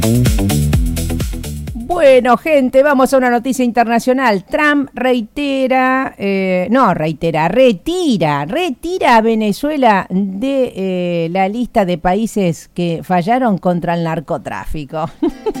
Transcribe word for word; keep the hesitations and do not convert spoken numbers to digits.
Bueno, gente, vamos a una noticia internacional. Trump reitera, eh, no, reitera, retira, retira a Venezuela de eh, la lista de países que fallaron contra el narcotráfico.